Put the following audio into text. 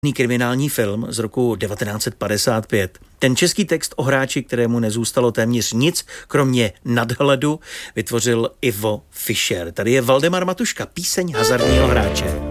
kriminální film z roku 1955. Ten český text o hráči, kterému nezůstalo téměř nic, kromě nadhledu, vytvořil Ivo Fischer. Tady je Valdemar Matuška, Píseň hazardního hráče.